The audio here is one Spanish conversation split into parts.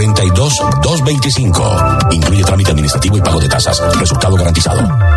42225. Incluye trámite administrativo y pago de tasas. Resultado garantizado.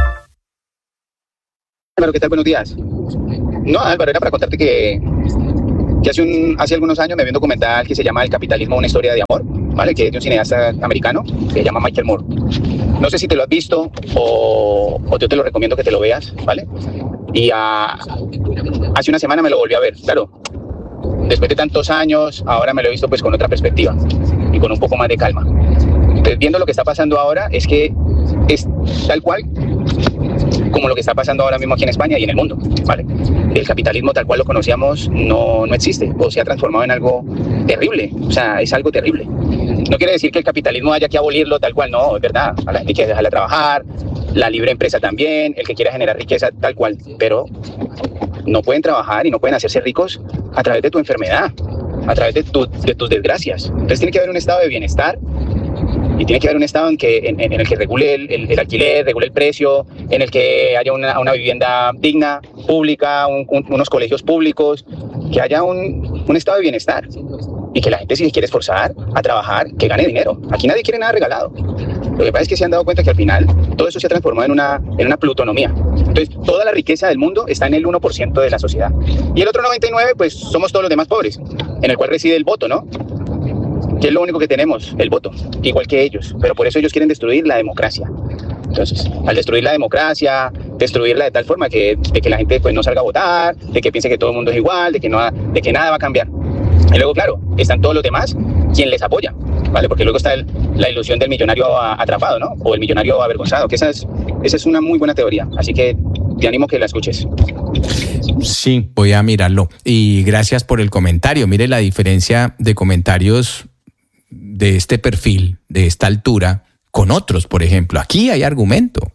Álvaro, ¿qué tal? Buenos días. No, Álvaro, era para contarte que hace algunos años me vi un documental que se llama El capitalismo, una historia de amor, ¿vale? Que es de un cineasta americano que se llama Michael Moore. No sé si te lo has visto o yo te lo recomiendo que te lo veas, ¿vale? Y hace una semana me lo volví a ver, claro. Después de tantos años, ahora me lo he visto pues con otra perspectiva y con un poco más de calma. Entonces, viendo lo que está pasando ahora, es que es tal cual como lo que está pasando ahora mismo aquí en España y en el mundo, ¿vale? El capitalismo tal cual lo conocíamos no existe o se ha transformado en algo terrible, o sea, es algo terrible. No quiere decir que el capitalismo haya que abolirlo tal cual, no, es verdad, a la gente hay que dejarla trabajar, la libre empresa también, el que quiera generar riqueza tal cual, pero no pueden trabajar y no pueden hacerse ricos a través de tu enfermedad, a través de tus desgracias. Entonces tiene que haber un estado de bienestar y tiene que haber un estado en el que regule el alquiler, regule el precio, en el que haya una vivienda digna, pública, unos colegios públicos, que haya un estado de bienestar y que la gente, si se quiere esforzar a trabajar, que gane dinero. Aquí nadie quiere nada regalado. Lo que pasa es que se han dado cuenta que al final todo eso se ha transformado en una plutonomía. Entonces, toda la riqueza del mundo está en el 1% de la sociedad. Y el otro 99%, pues somos todos los demás pobres, en el cual reside el voto, ¿no? Que es lo único que tenemos, el voto, igual que ellos. Pero por eso ellos quieren destruir la democracia. Entonces, al destruir la democracia, destruirla de tal forma de que la gente pues, no salga a votar, de que piense que todo el mundo es igual, de que nada va a cambiar. Y luego, claro, están todos los demás quien les apoya, ¿vale? Porque luego está la ilusión del millonario atrapado, ¿no? O el millonario avergonzado, que esa es una muy buena teoría. Así que te animo a que la escuches. Sí, voy a mirarlo. Y gracias por el comentario. Mire la diferencia de comentarios de este perfil, de esta altura, con otros, por ejemplo. Aquí hay argumento.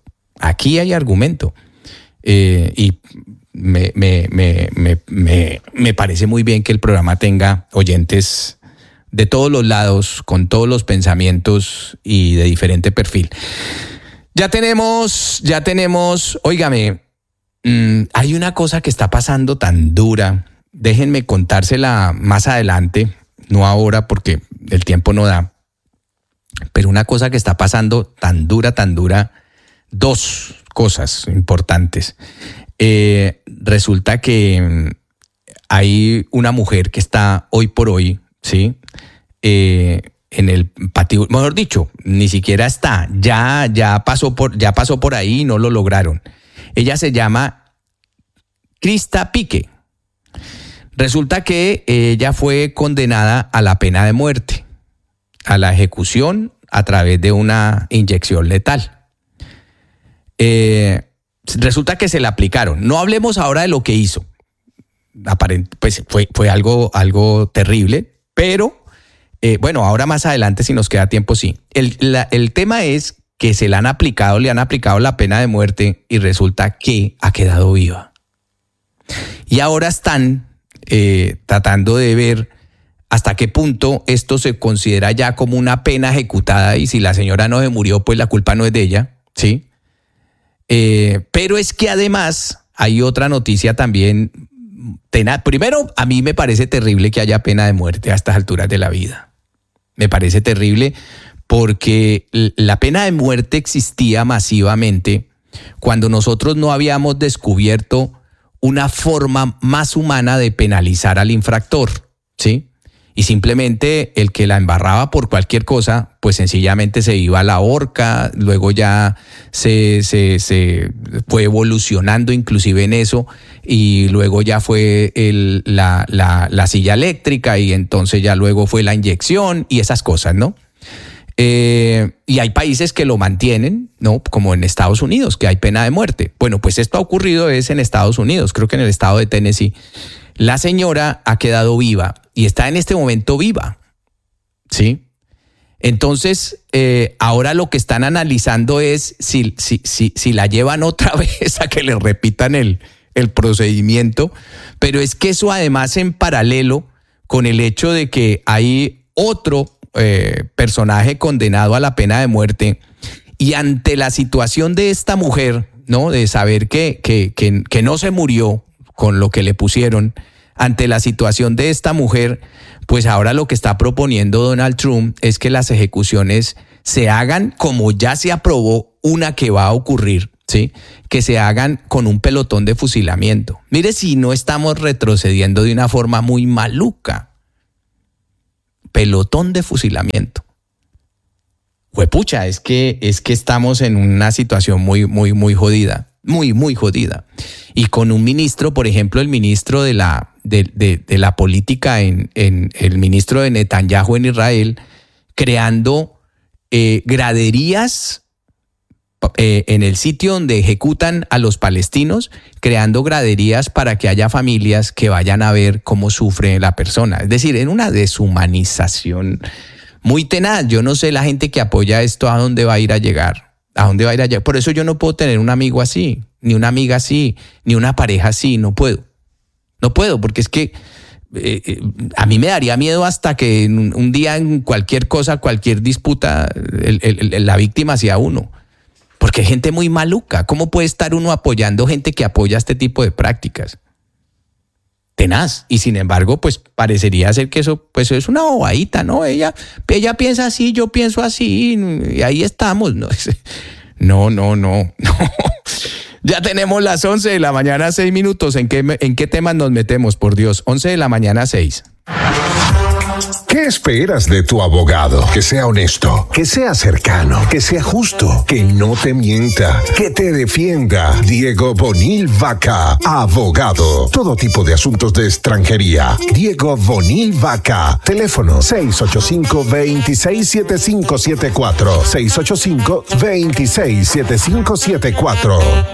Y me parece muy bien que el programa tenga oyentes de todos los lados, con todos los pensamientos y de diferente perfil. Ya tenemos, óigame, hay una cosa que está pasando tan dura, déjenme contársela más adelante, no ahora porque el tiempo no da, pero una cosa que está pasando tan dura, dos cosas importantes. Resulta que hay una mujer que está hoy por hoy, ¿sí? En el patio, mejor dicho, ni siquiera está, ya pasó por ahí y no lo lograron. Ella se llama Krista Pique. Resulta que ella fue condenada a la pena de muerte, a la ejecución a través de una inyección letal. Resulta que se la aplicaron. No hablemos ahora de lo que hizo. Pues fue algo terrible, pero bueno, ahora más adelante, si nos queda tiempo, sí. El tema es que le han aplicado la pena de muerte y resulta que ha quedado viva. Y ahora están tratando de ver hasta qué punto esto se considera ya como una pena ejecutada y si la señora no se murió, pues la culpa no es de ella, ¿sí? Pero es que además hay otra noticia también. Primero, a mí me parece terrible que haya pena de muerte a estas alturas de la vida. Me parece terrible porque la pena de muerte existía masivamente cuando nosotros no habíamos descubierto una forma más humana de penalizar al infractor, ¿sí? Y simplemente el que la embarraba por cualquier cosa, pues sencillamente se iba a la horca, luego ya se fue evolucionando inclusive en eso, y luego ya fue la silla eléctrica, y entonces ya luego fue la inyección y esas cosas, ¿no? Y hay países que lo mantienen, ¿no? Como en Estados Unidos, que hay pena de muerte. Bueno, pues esto ha ocurrido en Estados Unidos, creo que en el estado de Tennessee. La señora ha quedado viva y está en este momento viva, ¿sí? Entonces, ahora lo que están analizando es si la llevan otra vez a que le repitan el procedimiento, pero es que eso además en paralelo con el hecho de que hay otro personaje condenado a la pena de muerte, y ante la situación de esta mujer, ¿no? De saber que no se murió con lo que le pusieron, ante la situación de esta mujer, pues ahora lo que está proponiendo Donald Trump es que las ejecuciones se hagan como ya se aprobó una que va a ocurrir, ¿sí? Que se hagan con un pelotón de fusilamiento. Mire si no estamos retrocediendo de una forma muy maluca. Pelotón de fusilamiento. Juepucha, es que estamos en una situación muy jodida. Muy jodida. Y con un ministro, por ejemplo, el ministro de la política el ministro de Netanyahu en Israel, creando graderías en el sitio donde ejecutan a los palestinos, creando graderías para que haya familias que vayan a ver cómo sufre la persona. Es decir, en una deshumanización muy tenaz. Yo no sé la gente que apoya esto a dónde va a ir a llegar. ¿A dónde va a ir allá? Por eso yo no puedo tener un amigo así, ni una amiga así, ni una pareja así. No puedo, porque es que a mí me daría miedo hasta que un día en cualquier cosa, cualquier disputa, la víctima sea uno. Porque hay gente muy maluca. ¿Cómo puede estar uno apoyando gente que apoya este tipo de prácticas? Tenaz. Y sin embargo, pues parecería ser que eso pues es una bobadita, ¿no? Ella piensa así, yo pienso así, y ahí estamos. No. Ya tenemos las 11 de la mañana, 6 minutos. ¿En qué temas nos metemos, por Dios? 11 de la mañana, 6. ¿Qué esperas de tu abogado? Que sea honesto, que sea cercano, que sea justo, que no te mienta, que te defienda. Diego Bonil Vaca, abogado. Todo tipo de asuntos de extranjería. Diego Bonil Vaca. Teléfono 685-267574. 685-267574.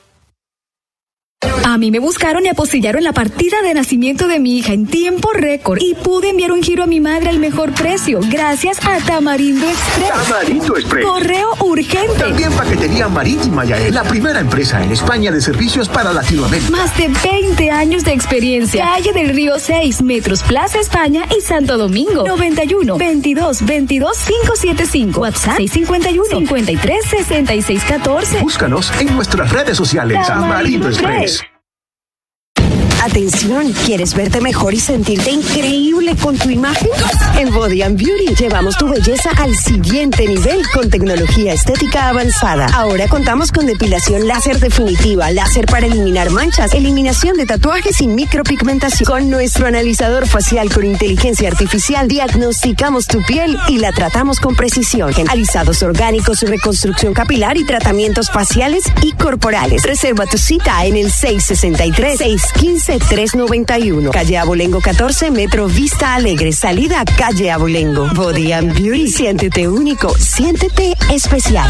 A mí me buscaron y apostillaron la partida de nacimiento de mi hija en tiempo récord y pude enviar un giro a mi madre al mejor precio gracias a Tamarindo Express. Tamarindo Express. Correo urgente. También paquetería marítima, ya es la primera empresa en España de servicios para Latinoamérica. Más de 20 años de experiencia. Calle del Río 6, Metros Plaza España y Santo Domingo. 91 22 22 575. WhatsApp 651 53 66 14. Búscanos en nuestras redes sociales. Tamarindo Express. Atención, ¿quieres verte mejor y sentirte increíble con tu imagen? En Body and Beauty llevamos tu belleza al siguiente nivel con tecnología estética avanzada. Ahora contamos con depilación láser definitiva, láser para eliminar manchas, eliminación de tatuajes y micropigmentación. Con nuestro analizador facial con inteligencia artificial diagnosticamos tu piel y la tratamos con precisión. Alisados orgánicos, reconstrucción capilar y tratamientos faciales y corporales. Reserva tu cita en el 663-615-391. Calle Abolengo 14, Metro Vista Alegre, salida Calle Abolengo. Body and Beauty, siéntete único, siéntete especial.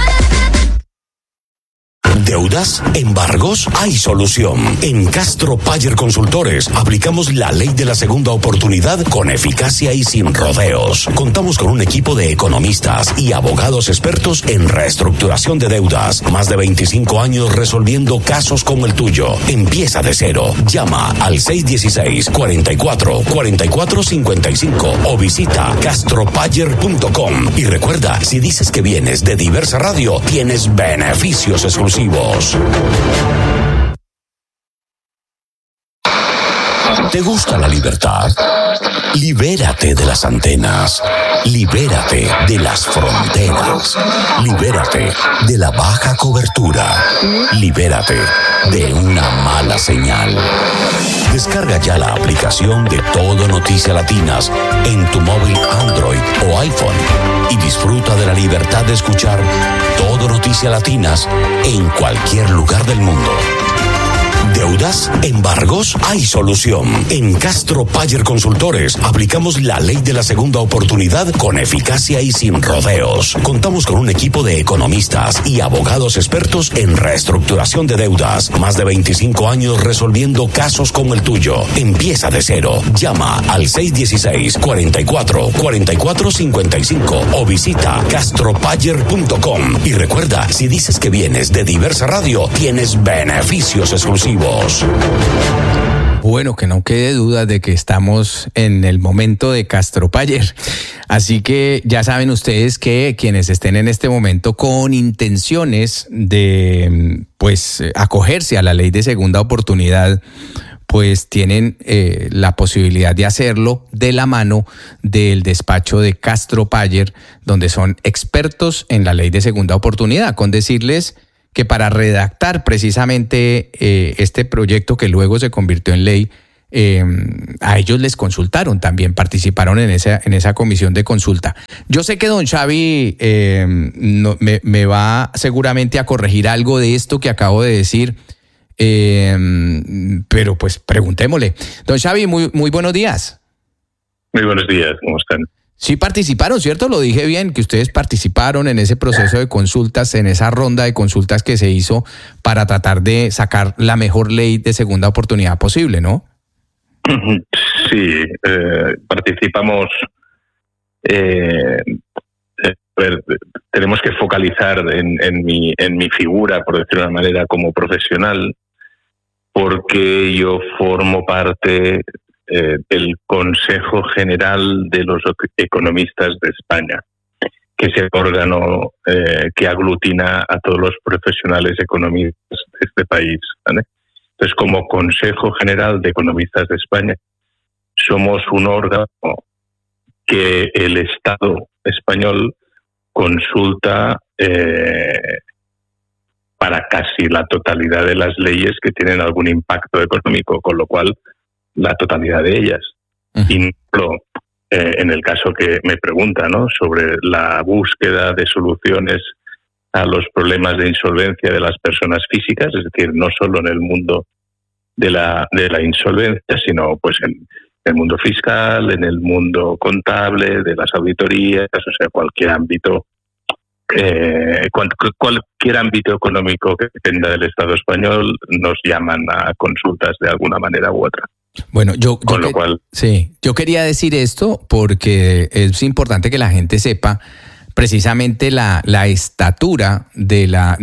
¿Deudas? ¿Embargos? Hay solución. En Castro Payer Consultores aplicamos la ley de la segunda oportunidad con eficacia y sin rodeos. Contamos con un equipo de economistas y abogados expertos en reestructuración de deudas. Más de 25 años resolviendo casos como el tuyo. Empieza de cero. Llama al 616-44-4455 o visita castropayer.com. Y recuerda, si dices que vienes de Diversa Radio, tienes beneficios exclusivos. ¿Te gusta la libertad? Libérate de las antenas. Libérate de las fronteras. Libérate de la baja cobertura. Libérate de una mala señal. Descarga ya la aplicación de Todo Noticias Latinas en tu móvil Android o iPhone y disfruta de la libertad de escuchar Todo Noticias Latinas en cualquier lugar del mundo. ¿Deudas? ¿Embargos? Hay solución. En Castro Payer Consultores aplicamos la ley de la segunda oportunidad con eficacia y sin rodeos. Contamos con un equipo de economistas y abogados expertos en reestructuración de deudas. Más de 25 años resolviendo casos como el tuyo. Empieza de cero. Llama al 616-44-4455 o visita castropayer.com. Y recuerda, si dices que vienes de Diversa Radio, tienes beneficios exclusivos. Bueno, que no quede duda de que estamos en el momento de Castro Payer. Así que ya saben ustedes que quienes estén en este momento con intenciones de, pues, acogerse a la ley de segunda oportunidad, pues tienen la posibilidad de hacerlo de la mano del despacho de Castro Payer, donde son expertos en la ley de segunda oportunidad, con decirles que para redactar precisamente este proyecto que luego se convirtió en ley, a ellos les consultaron también, participaron en esa comisión de consulta. Yo sé que don Xavi me va seguramente a corregir algo de esto que acabo de decir, pero pues preguntémosle. Don Xavi, muy buenos días. Muy buenos días, ¿cómo están? Sí participaron, ¿cierto? Lo dije bien, que ustedes participaron en ese proceso de consultas, en esa ronda de consultas que se hizo para tratar de sacar la mejor ley de segunda oportunidad posible, ¿no? Sí, participamos. Tenemos que focalizar en mi figura, por decirlo de una manera, como profesional, porque yo formo parte del Consejo General de los Economistas de España, que es el órgano que aglutina a todos los profesionales economistas de este país, ¿vale? Entonces, como Consejo General de Economistas de España, somos un órgano que el Estado español consulta para casi la totalidad de las leyes que tienen algún impacto económico, con lo cual la totalidad de ellas. Y en el caso que me pregunta, ¿no?, sobre la búsqueda de soluciones a los problemas de insolvencia de las personas físicas, es decir, no solo en el mundo de la insolvencia, sino pues en el mundo fiscal, en el mundo contable, de las auditorías, o sea, cualquier ámbito económico que dependa del Estado español, nos llaman a consultas de alguna manera u otra. Bueno, yo quería decir esto porque es importante que la gente sepa precisamente la estatura de la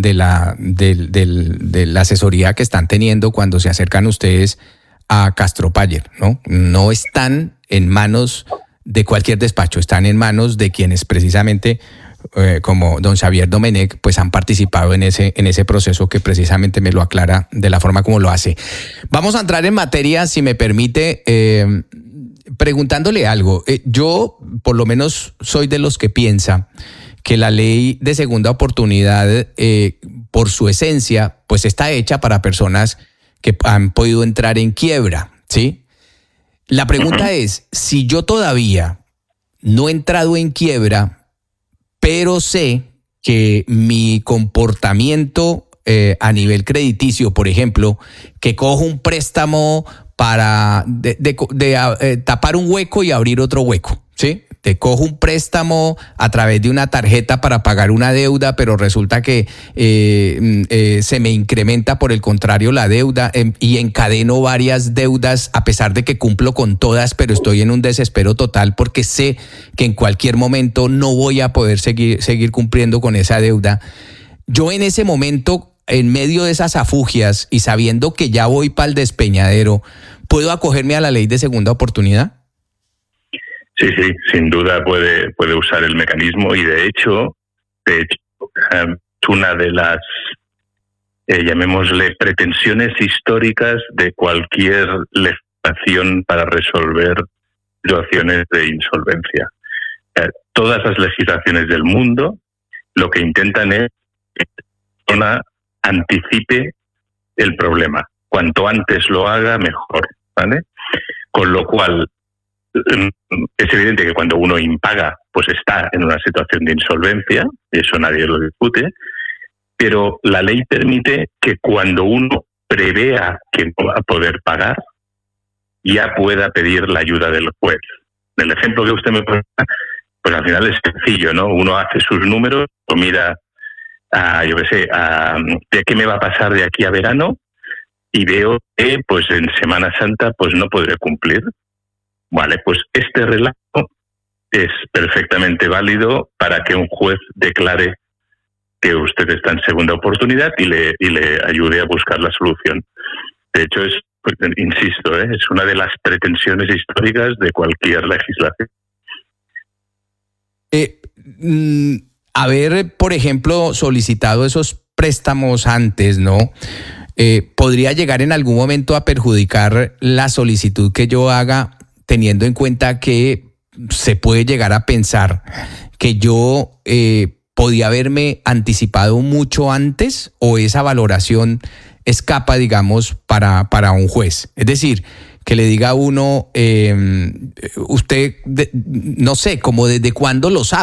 asesoría que están teniendo cuando se acercan ustedes a Castro Payer, ¿no? No están en manos de cualquier despacho, están en manos de quienes precisamente, como don Xavier Domenech, pues han participado en ese proceso que precisamente me lo aclara de la forma como lo hace. Vamos a entrar en materia, si me permite, preguntándole algo. Yo, por lo menos, soy de los que piensa que la ley de segunda oportunidad, por su esencia, pues está hecha para personas que han podido entrar en quiebra, ¿sí? La pregunta es, si yo todavía no he entrado en quiebra, pero sé que mi comportamiento a nivel crediticio, por ejemplo, que cojo un préstamo para tapar un hueco y abrir otro hueco, ¿sí? Te cojo un préstamo a través de una tarjeta para pagar una deuda, pero resulta que se me incrementa por el contrario la deuda y encadeno varias deudas a pesar de que cumplo con todas, pero estoy en un desespero total porque sé que en cualquier momento no voy a poder seguir cumpliendo con esa deuda. Yo en ese momento, en medio de esas afugias y sabiendo que ya voy para el despeñadero, ¿puedo acogerme a la ley de segunda oportunidad? Sí, sin duda puede usar el mecanismo y de hecho es una de las, llamémosle, pretensiones históricas de cualquier legislación para resolver situaciones de insolvencia. Todas las legislaciones del mundo lo que intentan es que la persona anticipe el problema. Cuanto antes lo haga, mejor, ¿vale? Con lo cual, es evidente que cuando uno impaga, pues está en una situación de insolvencia, y eso nadie lo discute, pero la ley permite que cuando uno prevea que no va a poder pagar, ya pueda pedir la ayuda del juez. El ejemplo que usted me pone, pues al final es sencillo, ¿no? Uno hace sus números, o mira, de qué me va a pasar de aquí a verano, y veo que pues en Semana Santa pues no podré cumplir. Vale, pues este relato es perfectamente válido para que un juez declare que usted está en segunda oportunidad y le ayude a buscar la solución. De hecho, pues, insisto, es una de las pretensiones históricas de cualquier legislación. Haber, por ejemplo, solicitado esos préstamos antes, ¿no? podría llegar en algún momento a perjudicar la solicitud que yo haga, teniendo en cuenta que se puede llegar a pensar que yo podía haberme anticipado mucho antes, o esa valoración escapa, digamos, para un juez. Es decir, que le diga a uno, usted, no sé, como desde cuándo lo sabe.